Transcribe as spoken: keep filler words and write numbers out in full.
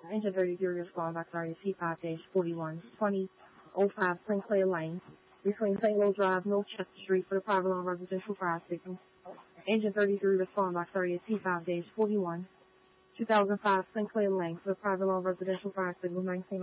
Engine thirty-three respond by sorry C five forty-one twenty oh five Sinclair Lane between Saint Louis Drive, North Chester Street for the private loan residential fire signal. Engine thirty-three respond by sorry C five forty-one two thousand five Sinclair Lane for the private loan residential fire signal nineteen